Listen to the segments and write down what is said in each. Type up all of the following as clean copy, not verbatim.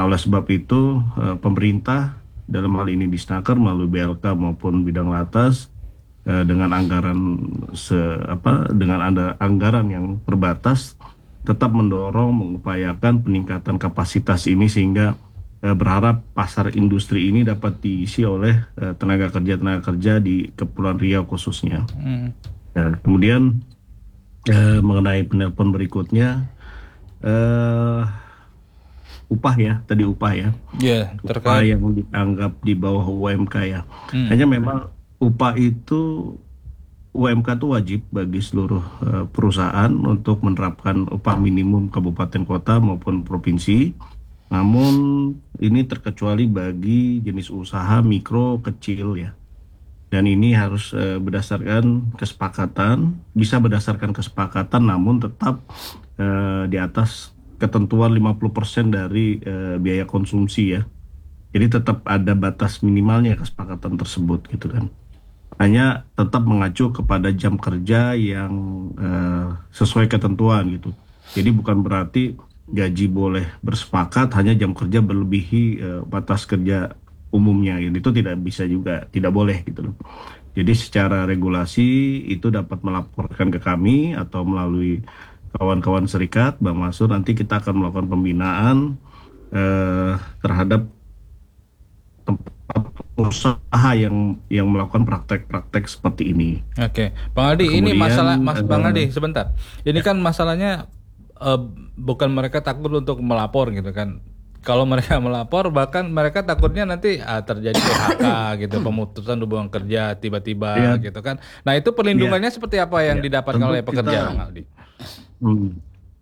Nah, oleh sebab itu pemerintah dalam hal ini Disnaker melalui BLK maupun bidang latas dengan anggaran dengan ada anggaran yang terbatas tetap mendorong mengupayakan peningkatan kapasitas ini sehingga berharap pasar industri ini dapat diisi oleh tenaga kerja di Kepulauan Riau khususnya. Hmm. Nah, kemudian mengenai penelpon berikutnya, eh, upah ya, tadi upah ya, Ya, upah terkait. yang dianggap di bawah UMK ya. Hmm. Hanya memang upah itu UMK itu wajib bagi seluruh perusahaan untuk menerapkan upah minimum kabupaten kota maupun provinsi. Namun ini terkecuali bagi jenis usaha mikro kecil ya. Dan ini harus berdasarkan kesepakatan, bisa berdasarkan kesepakatan namun tetap di atas ketentuan 50% dari biaya konsumsi ya. Jadi tetap ada batas minimalnya kesepakatan tersebut gitu kan. Hanya tetap mengacu kepada jam kerja yang sesuai ketentuan gitu. Jadi bukan berarti gaji boleh bersepakat, hanya jam kerja berlebihi batas kerja umumnya. Gitu. Itu tidak bisa juga, tidak boleh gitu loh. Jadi secara regulasi itu dapat melaporkan ke kami atau melalui kawan-kawan serikat, Bang Masur, nanti kita akan melakukan pembinaan terhadap tempat usaha yang melakukan praktek-praktek seperti ini. Oke, Bang Aldi, ini Kemudian masalah Mas Bang Aldi sebentar. Ini kan masalahnya bukan mereka takut untuk melapor gitu kan. Kalau mereka melapor, bahkan mereka takutnya nanti terjadi PHK gitu, pemutusan hubungan kerja tiba-tiba ya, gitu kan. Nah, itu ya, perlindungannya seperti apa yang ya, didapatkan tentu oleh kita, pekerja, Bang Aldi? hmm,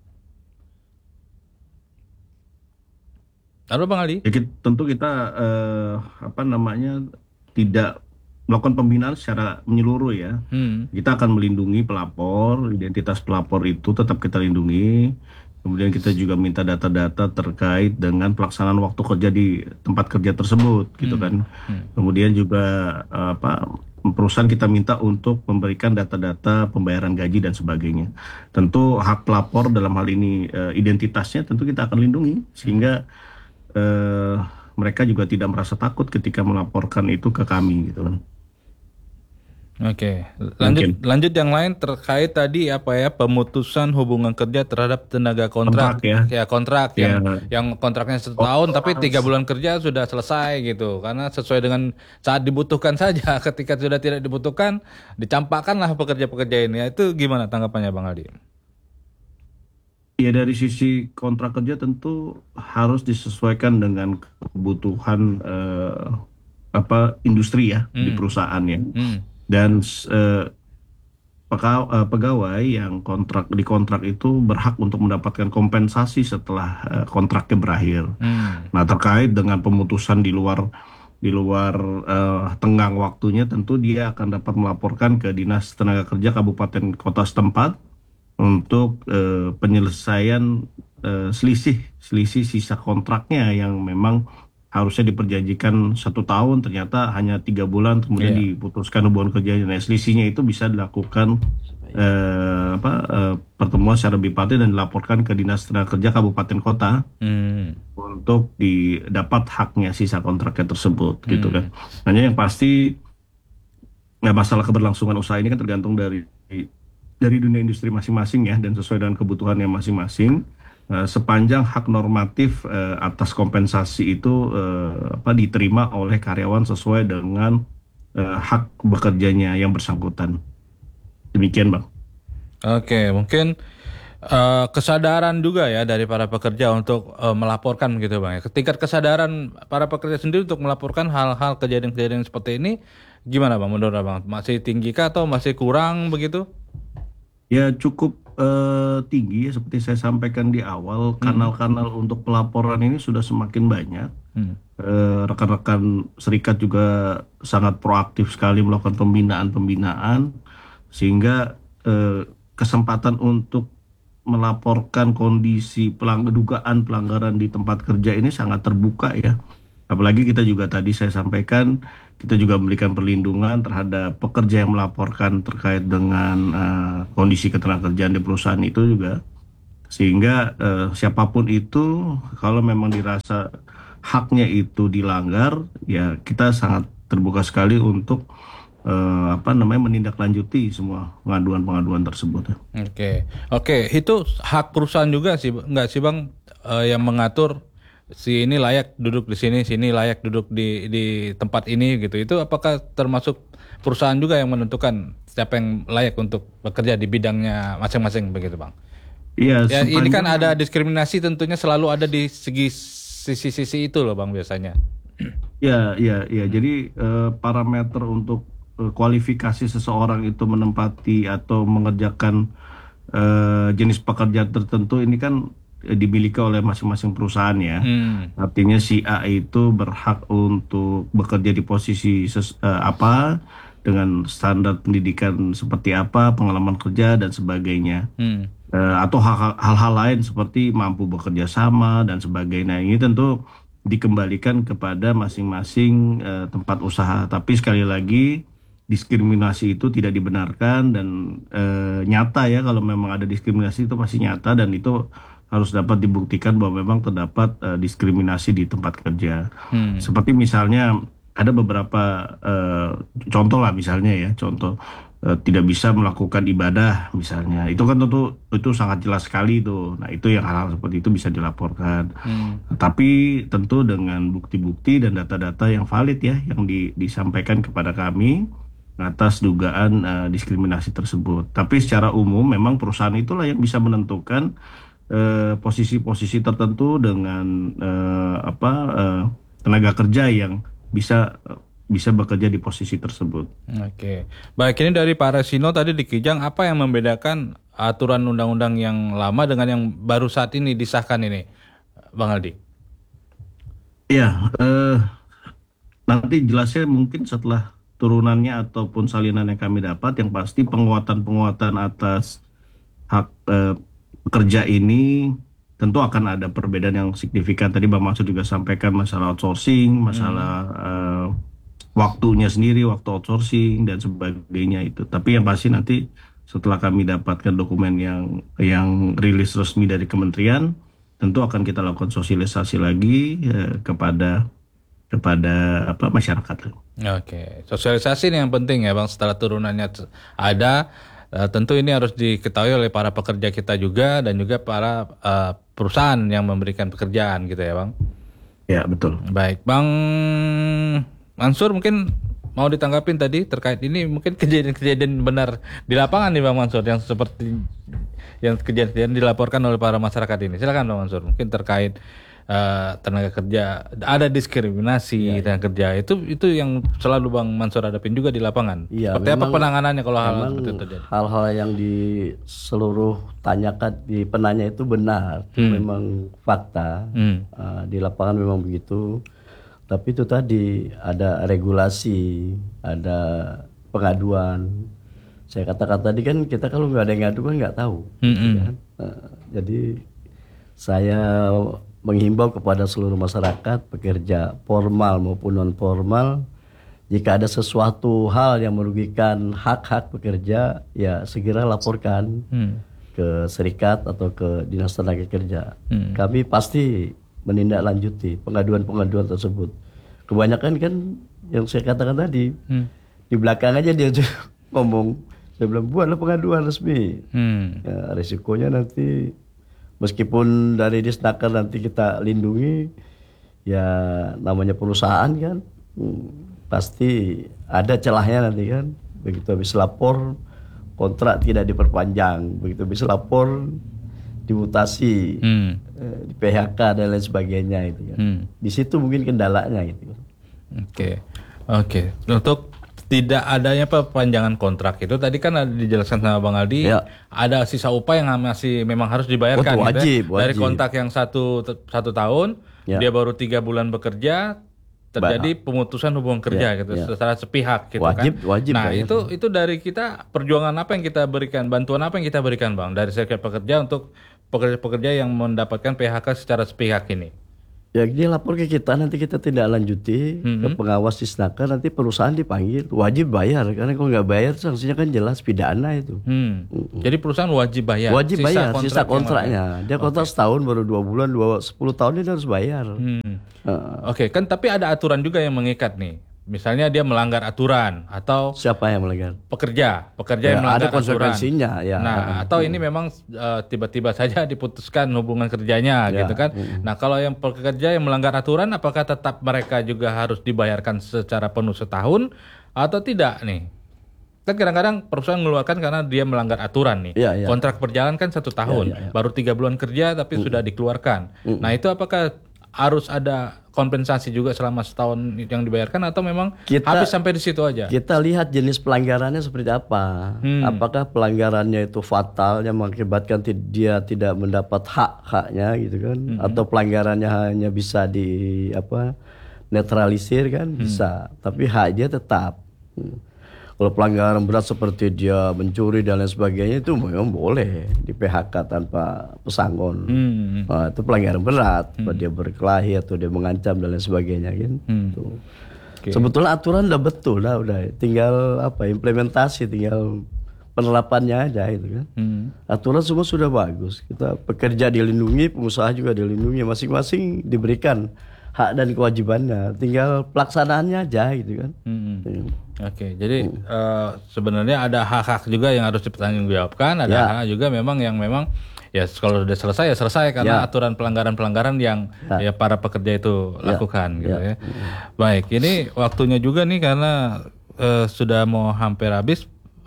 Halo, Bang Aldi? tentu kita apa namanya tidak melakukan pembinaan secara menyeluruh ya. Hmm. Kita akan melindungi pelapor, identitas pelapor itu tetap kita lindungi. Kemudian kita juga minta data-data terkait dengan pelaksanaan waktu kerja di tempat kerja tersebut, gitu Hmm. kan. Hmm. Kemudian juga perusahaan kita minta untuk memberikan data-data pembayaran gaji dan sebagainya. Tentu hak pelapor dalam hal ini identitasnya tentu kita akan lindungi sehingga eh, mereka juga tidak merasa takut ketika melaporkan itu ke kami, gitu kan. Oke, lanjut Mungkin lanjut yang lain terkait tadi apa ya, pemutusan hubungan kerja terhadap tenaga kontrak kontrak, ya, ya kontrak ya. yang kontraknya Oh, 1 tahun tapi 3 bulan kerja sudah selesai gitu, karena sesuai dengan saat dibutuhkan saja. Ketika sudah tidak dibutuhkan, dicampakkanlah pekerja-pekerja ini. Itu gimana tanggapannya, Bang Aldi? Ya dari sisi kontrak kerja tentu harus disesuaikan dengan kebutuhan industri ya di Hmm. perusahaan ya. Hmm. Dan pegawai yang kontrak itu berhak untuk mendapatkan kompensasi setelah kontraknya berakhir. Hmm. Nah, terkait dengan pemutusan di luar tenggang waktunya, tentu dia akan dapat melaporkan ke Dinas Tenaga Kerja Kabupaten Kota setempat untuk penyelesaian selisih selisih sisa kontraknya yang memang harusnya diperjanjikan 1 tahun, ternyata hanya 3 bulan kemudian Iya. diputuskan hubungan kerjanya. Nah, selisihnya itu bisa dilakukan pertemuan secara bipartit dan dilaporkan ke Dinas Tenaga Kerja Kabupaten Kota Hmm. untuk didapat haknya sisa kontraknya tersebut, gitu kan. Hmm. Hanya yang pasti, nah, masalah keberlangsungan usaha ini kan tergantung dari dunia industri masing-masing ya dan sesuai dengan kebutuhannya masing-masing. Sepanjang hak normatif atas kompensasi itu diterima oleh karyawan sesuai dengan hak bekerjanya yang bersangkutan. Demikian, Bang. Oke, mungkin kesadaran juga ya dari para pekerja untuk melaporkan gitu, Bang. Tingkat kesadaran para pekerja sendiri untuk melaporkan hal-hal kejadian-kejadian seperti ini gimana, Bang? Menurut Bang, masih tinggi kah atau masih kurang begitu? Ya cukup tinggi ya, seperti saya sampaikan di awal, Hmm. kanal-kanal untuk pelaporan ini sudah semakin banyak. Hmm. Rekan-rekan serikat juga sangat proaktif sekali melakukan pembinaan-pembinaan sehingga kesempatan untuk melaporkan kondisi dugaan pelanggaran di tempat kerja ini sangat terbuka ya. Apalagi kita juga tadi saya sampaikan, kita juga memberikan perlindungan terhadap pekerja yang melaporkan terkait dengan kondisi ketenagakerjaan di perusahaan itu juga Sehingga siapapun itu kalau memang dirasa haknya itu dilanggar, ya kita sangat terbuka sekali untuk menindaklanjuti semua pengaduan-pengaduan tersebut. Oke, oke, itu hak perusahaan juga sih, nggak sih Bang, yang mengatur si ini layak duduk di sini, sini layak duduk di tempat ini gitu. Itu apakah termasuk perusahaan juga yang menentukan siapa yang layak untuk bekerja di bidangnya masing-masing begitu Bang? Iya, Ya ini kan sepanjang ada diskriminasi tentunya selalu ada di segi sisi-sisi itu loh Bang biasanya. ya, ya, ya. Jadi parameter untuk kualifikasi seseorang itu menempati atau mengerjakan jenis pekerjaan tertentu ini kan dimiliki oleh masing-masing perusahaan ya. Hmm, Artinya si A itu berhak untuk bekerja di posisi apa, dengan standar pendidikan seperti apa, pengalaman kerja dan sebagainya. hmm, Atau hal-hal lain seperti mampu bekerja sama dan sebagainya. Ini tentu dikembalikan kepada masing-masing tempat usaha. Tapi sekali lagi diskriminasi itu tidak dibenarkan dan nyata ya, kalau memang ada diskriminasi itu pasti nyata dan itu harus dapat dibuktikan bahwa memang terdapat diskriminasi di tempat kerja. hmm, Seperti misalnya ada beberapa eh, contoh lah, misalnya ya, contoh tidak bisa melakukan ibadah misalnya. Itu kan tentu itu sangat jelas sekali itu. Nah, itu yang hal-hal seperti itu bisa dilaporkan. hmm. Tapi tentu dengan bukti-bukti dan data-data yang valid ya, yang disampaikan kepada kami atas dugaan diskriminasi tersebut. Tapi secara umum memang perusahaan itulah yang bisa menentukan posisi-posisi tertentu dengan tenaga kerja yang bisa bekerja di posisi tersebut. Oke, baik, ini dari Pak Resino tadi di Kijang, apa yang membedakan aturan undang-undang yang lama dengan yang baru saat ini disahkan ini, Bang Aldi? Ya, nanti jelasnya mungkin setelah turunannya ataupun salinan yang kami dapat. Yang pasti penguatan-penguatan atas hak pekerja ini tentu akan ada perbedaan yang signifikan. Tadi Bang Maksud juga sampaikan masalah outsourcing, masalah waktunya sendiri, waktu outsourcing dan sebagainya itu. Tapi yang pasti nanti setelah kami dapatkan dokumen yang rilis resmi dari kementerian, tentu akan kita lakukan sosialisasi lagi kepada masyarakat. Oke, sosialisasi ini yang penting ya Bang, setelah turunannya ada, tentu ini harus diketahui oleh para pekerja kita juga dan juga para perusahaan yang memberikan pekerjaan gitu ya Bang. Ya, betul. Baik, Bang Mansur mungkin mau ditanggapin tadi terkait ini, mungkin kejadian-kejadian benar di lapangan nih Bang Mansur yang seperti yang kejadian dilaporkan oleh para masyarakat ini. Silakan Bang Mansur, mungkin terkait tenaga kerja ada diskriminasi tenaga kerja itu yang selalu Bang Mansur hadapin juga di lapangan. Iya, Seperti apa memang penanganannya kalau hal memang seperti itu terjadi? hal-hal yang di seluruh tanyakan di penanya itu benar, memang fakta. Hmm. Di lapangan memang begitu. Tapi itu tadi ada regulasi, ada pengaduan. Saya katakan tadi kan kita kalau nggak ada yang ngadu kan nggak tahu. Kan? Jadi saya menghimbau kepada seluruh masyarakat, pekerja formal maupun non formal, jika ada sesuatu hal yang merugikan hak-hak pekerja, ya segera laporkan ke serikat atau ke dinas tenaga kerja. Kami pasti menindaklanjuti pengaduan-pengaduan tersebut. Kebanyakan kan yang saya katakan tadi, di belakang aja dia ngomong, saya bilang buatlah pengaduan resmi. Ya, risikonya nanti meskipun dari Disnaker nanti kita lindungi, ya namanya perusahaan kan, pasti ada celahnya nanti kan. Begitu habis lapor, kontrak tidak diperpanjang. Begitu habis lapor, dimutasi, di PHK dan lain sebagainya itu kan. Di situ mungkin kendalanya gitu. Oke. Untuk tidak adanya perpanjangan kontrak itu tadi kan ada dijelaskan sama Bang Aldi, Ya. ada sisa upah yang masih memang harus dibayarkan Oh, gitu ya. wajib. Dari kontrak yang satu tahun, Ya. dia baru 3 bulan bekerja, terjadi pemutusan hubungan kerja gitu secara sepihak gitu Wajib, kan. wajib Nah, bayar. itu dari kita perjuangan apa yang kita berikan, bantuan apa yang kita berikan Bang dari serikat pekerja untuk pekerja-pekerja yang mendapatkan PHK secara sepihak ini. Ya dia lapor ke kita, nanti kita tindak lanjuti ke pengawas Disnaker, nanti perusahaan dipanggil, wajib bayar, karena kalau nggak bayar sanksinya kan jelas pidana itu. Jadi perusahaan wajib bayar. Wajib bayar sisa yang kontraknya. Dia kontrak setahun baru 2 bulan, 10 tahun dia harus bayar. Oke, kan tapi ada aturan juga yang mengikat nih. Misalnya dia melanggar aturan atau Siapa yang melanggar? pekerja Ya, yang melanggar ada konsekuensinya ya. Nah, atau ini memang tiba-tiba saja diputuskan hubungan kerjanya gitu kan. Nah, kalau yang pekerja yang melanggar aturan, apakah tetap mereka juga harus dibayarkan secara penuh setahun atau tidak nih? Kan kadang-kadang perusahaan mengeluarkan karena dia melanggar aturan nih. Iya, iya. Kontrak perjalanan kan 1 tahun, baru 3 bulan kerja tapi sudah dikeluarkan. Nah, itu apakah harus ada kompensasi juga selama setahun yang dibayarkan atau memang habis sampai di situ aja? Kita lihat jenis pelanggarannya seperti apa. Apakah pelanggarannya itu fatal yang mengakibatkan dia tidak mendapat hak-haknya gitu kan, atau pelanggarannya hanya bisa netralisir kan, bisa, tapi haknya tetap. Kalau pelanggaran berat seperti dia mencuri dan lain sebagainya itu memang boleh di PHK tanpa pesangon. Nah, itu pelanggaran berat, dia berkelahi atau dia mengancam dan lain sebagainya kan. Tuh. Oke. Sebetulnya aturan udah betul lah, udah tinggal implementasi, tinggal penerapannya aja itu kan. Aturan semua sudah bagus. Kita pekerja dilindungi, pengusaha juga dilindungi, masing-masing diberikan hak dan kewajibannya, tinggal pelaksanaannya aja gitu kan. Oke, jadi sebenarnya ada hak-hak juga yang harus dipertanggungjawabkan, ada hak juga memang ya kalau sudah selesai ya selesai karena aturan pelanggaran-pelanggaran yang ya para pekerja itu lakukan gitu ya. Baik, ini waktunya juga nih karena sudah mau hampir habis.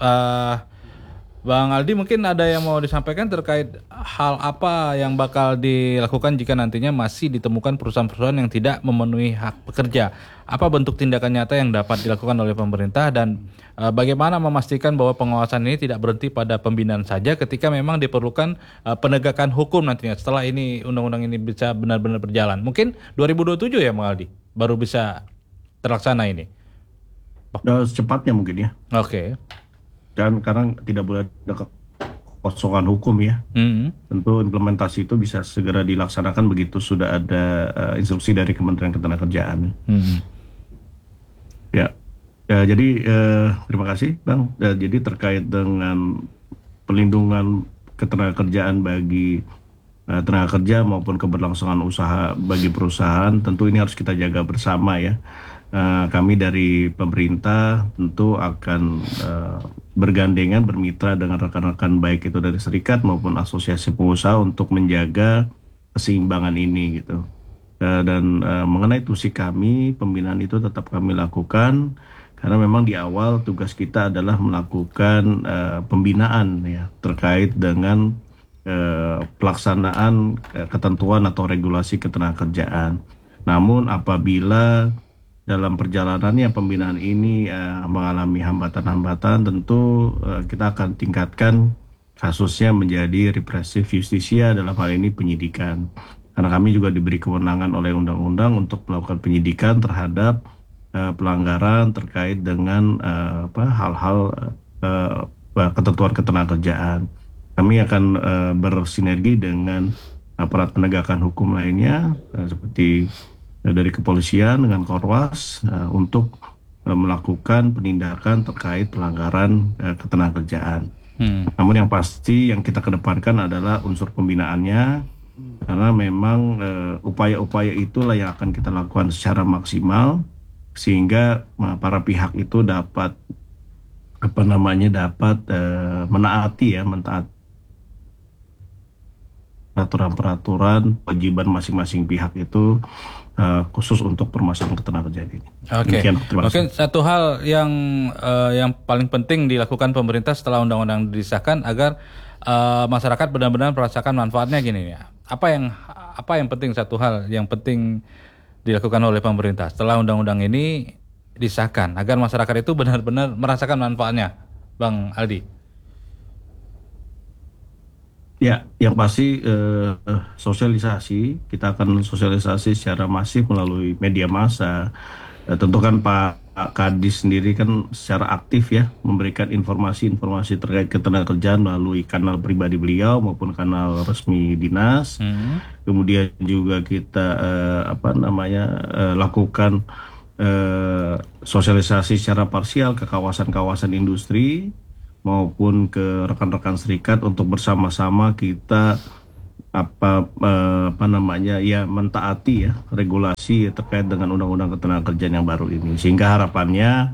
Bang Aldi, mungkin ada yang mau disampaikan terkait hal apa yang bakal dilakukan jika nantinya masih ditemukan perusahaan-perusahaan yang tidak memenuhi hak pekerja. Apa bentuk tindakan nyata yang dapat dilakukan oleh pemerintah dan bagaimana memastikan bahwa pengawasan ini tidak berhenti pada pembinaan saja ketika memang diperlukan penegakan hukum nantinya setelah ini undang-undang ini bisa benar-benar berjalan. Mungkin 2027 ya Bang Aldi baru bisa terlaksana ini. Secepatnya mungkin ya. Oke. Dan karena tidak boleh ada kekosongan hukum ya. Tentu implementasi itu bisa segera dilaksanakan begitu sudah ada instruksi dari Kementerian Ketenagakerjaan. Ya, jadi terima kasih Bang. Jadi terkait dengan pelindungan ketenagakerjaan bagi tenaga kerja maupun keberlangsungan usaha bagi perusahaan, tentu ini harus kita jaga bersama ya. Kami dari pemerintah tentu akan bergandengan bermitra dengan rekan-rekan baik itu dari serikat maupun asosiasi pengusaha untuk menjaga keseimbangan ini gitu. Dan mengenai tusi kami, pembinaan itu tetap kami lakukan karena memang di awal tugas kita adalah melakukan pembinaan ya terkait dengan pelaksanaan ketentuan atau regulasi ketenagakerjaan. Namun apabila dalam perjalanannya pembinaan ini mengalami hambatan-hambatan, tentu kita akan tingkatkan kasusnya menjadi represif justisia, dalam hal ini penyidikan. Karena kami juga diberi kewenangan oleh undang-undang untuk melakukan penyidikan terhadap pelanggaran terkait dengan hal-hal ketentuan ketenagakerjaan. Kami akan bersinergi dengan aparat penegakan hukum lainnya seperti dari kepolisian dengan Korwas untuk melakukan penindakan terkait pelanggaran ketenagakerjaan. Namun yang pasti yang kita kedepankan adalah unsur pembinaannya, karena memang upaya-upaya itulah yang akan kita lakukan secara maksimal sehingga para pihak itu dapat mentaati peraturan kewajiban masing-masing pihak itu khusus untuk permasalahan ketenagakerjaan ini. Oke. Mungkin satu hal yang paling penting dilakukan pemerintah setelah undang-undang disahkan agar masyarakat benar-benar merasakan manfaatnya gini ya. Apa yang penting, satu hal yang penting dilakukan oleh pemerintah setelah undang-undang ini disahkan agar masyarakat itu benar-benar merasakan manfaatnya, Bang Aldi? Ya, yang pasti sosialisasi, kita akan sosialisasi secara masif melalui media massa, Tentu kan Pak Kadis sendiri kan secara aktif ya memberikan informasi-informasi terkait ketenagakerjaan melalui kanal pribadi beliau maupun kanal resmi dinas. Kemudian juga kita lakukan sosialisasi secara parsial ke kawasan-kawasan industri maupun ke rekan-rekan serikat untuk bersama-sama kita mentaati ya regulasi terkait dengan undang-undang ketenagakerjaan yang baru ini, sehingga harapannya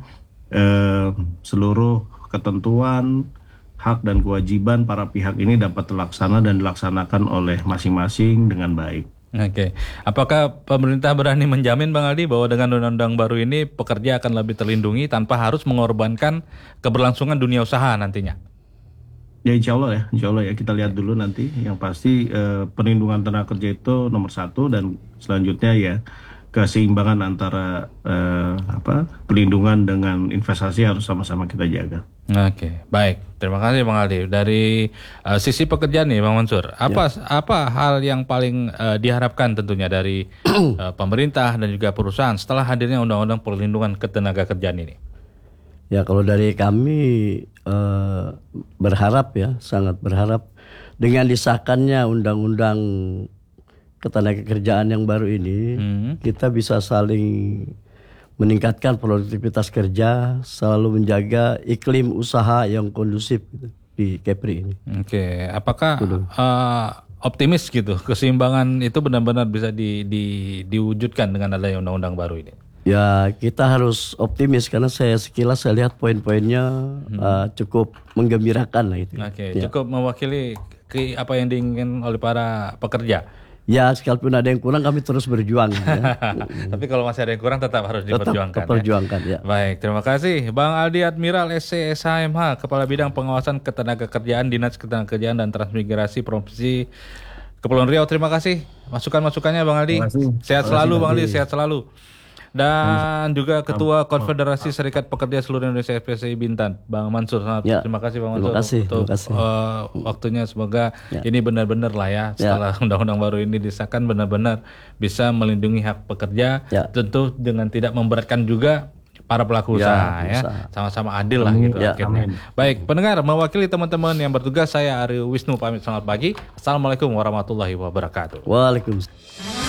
seluruh ketentuan hak dan kewajiban para pihak ini dapat terlaksana dan dilaksanakan oleh masing-masing dengan baik. Oke, apakah pemerintah berani menjamin Bang Aldi bahwa dengan undang-undang baru ini pekerja akan lebih terlindungi tanpa harus mengorbankan keberlangsungan dunia usaha nantinya? Ya insya Allah ya kita lihat dulu nanti. Yang pasti perlindungan tenaga kerja itu nomor satu, dan selanjutnya ya keseimbangan antara perlindungan dengan investasi harus sama-sama kita jaga. Oke, baik. Terima kasih Bang Aldi. Dari sisi pekerjaan nih Bang Mansur, apa hal yang paling diharapkan tentunya dari pemerintah dan juga perusahaan setelah hadirnya undang-undang perlindungan ketenaga kerjaan ini? Ya kalau dari kami berharap ya, sangat berharap dengan disahkannya undang-undang ketenagakerjaan yang baru ini, kita bisa saling meningkatkan produktivitas kerja, selalu menjaga iklim usaha yang kondusif gitu, di Kepri ini. Oke, apakah optimis gitu keseimbangan itu benar-benar bisa diwujudkan dengan adanya undang-undang baru ini? Ya kita harus optimis karena sekilas saya lihat poin-poinnya cukup menggembirakan lah itu. Oke, cukup mewakili apa yang diinginkan oleh para pekerja. Ya sekalipun ada yang kurang kami terus berjuang. Ya. Tapi kalau masih ada yang kurang tetap harus diperjuangkan. Ya. Baik, terima kasih Bang Aldi Admiral SC SHMH, Kepala Bidang Pengawasan Ketenagakerjaan Dinas Ketenagakerjaan dan Transmigrasi Provinsi Kepulauan Riau. Terima kasih masukan-masukannya Bang Aldi. Sehat selalu Bang Aldi, sehat selalu. Dan juga Ketua Konfederasi Serikat Pekerja Seluruh Indonesia FPSI Bintan, Bang Mansur. Terima kasih Bang Mansur untuk waktunya. Semoga ini benar-benar lah ya setelah undang-undang baru ini disahkan benar-benar bisa melindungi hak pekerja, tentu dengan tidak memberatkan juga para pelaku usaha ya. Sama-sama adil lah gitu akhirnya. Baik, pendengar, mewakili teman-teman yang bertugas, saya Ari Wisnu pamit. Selamat pagi. Assalamualaikum warahmatullahi wabarakatuh. Waalaikumsalam.